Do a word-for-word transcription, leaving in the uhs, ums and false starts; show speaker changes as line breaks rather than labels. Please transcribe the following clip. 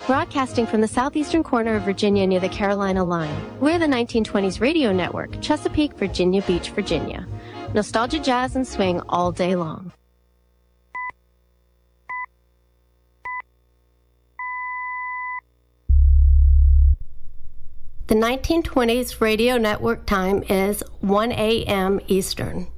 Broadcasting from the southeastern corner of Virginia near the Carolina line, we're the nineteen twenties Radio Network, Chesapeake, Virginia Beach, Virginia. Nostalgia, jazz, and swing all day long. The nineteen twenties Radio Network time is one a m Eastern.